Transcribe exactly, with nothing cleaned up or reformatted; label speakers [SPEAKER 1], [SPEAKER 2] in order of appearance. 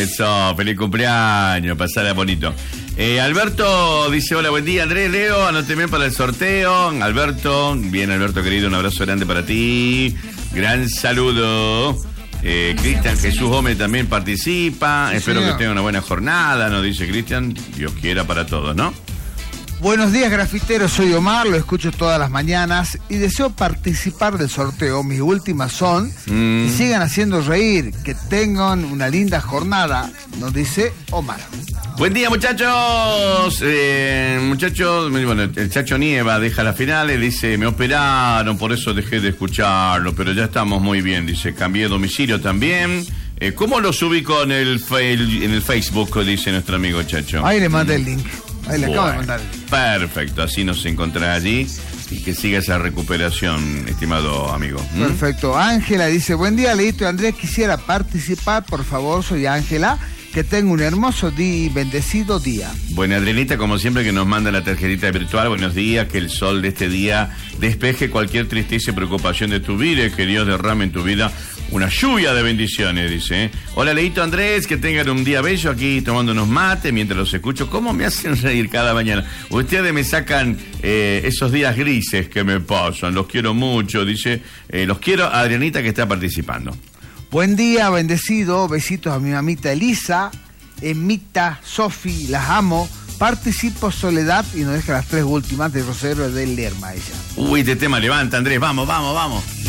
[SPEAKER 1] Eso, feliz cumpleaños, pasala bonito. Eh, Alberto dice, hola, buen día, Andrés, Leo, anóteme para el sorteo. Alberto, bien, Alberto querido, un abrazo grande para ti. Gran saludo. Eh, Cristian Jesús Gómez también participa. Sí, espero señor. que tenga una buena jornada, nos dice Cristian. Dios quiera para todos, ¿no?
[SPEAKER 2] Buenos días, grafiteros, soy Omar, lo escucho todas las mañanas y deseo participar del sorteo. Mis últimas son mm. que sigan haciendo reír, que tengan una linda jornada, nos dice Omar.
[SPEAKER 1] Buen día, muchachos. Eh, muchachos, bueno, el Chacho Nieva deja las finales, dice, me operaron, por eso dejé de escucharlo, pero ya estamos muy bien, dice, cambié de domicilio también. Eh, ¿Cómo los ubico en el, en el Facebook, dice nuestro amigo Chacho?
[SPEAKER 2] Ahí le mandé el link. Ahí le
[SPEAKER 1] bueno,
[SPEAKER 2] acabo de mandar.
[SPEAKER 1] Perfecto, así nos encontrará allí y que siga esa recuperación, estimado amigo. ¿Mm?
[SPEAKER 2] Perfecto. Ángela dice, buen día, Leito y Andrés, quisiera participar, por favor, soy Ángela, que tenga un hermoso día y bendecido día.
[SPEAKER 1] Bueno, Adrianita, como siempre, que nos manda la tarjetita virtual, buenos días, que el sol de este día despeje cualquier tristeza y preocupación de tu vida, y que Dios derrame en tu vida una lluvia de bendiciones, dice. Hola, Leito, Andrés, que tengan un día bello aquí tomando unos mates mientras los escucho. ¿Cómo me hacen reír cada mañana? Ustedes me sacan eh, esos días grises que me pasan, los quiero mucho, dice. Eh, los quiero, Adrianita, que está participando.
[SPEAKER 2] Buen día, bendecido, besitos a mi mamita Elisa, Emita, Sofi, las amo. Participo Soledad y nos deja las tres últimas de Rosario del Lerma, ella.
[SPEAKER 1] Uy, este tema levanta, Andrés, vamos, vamos, vamos.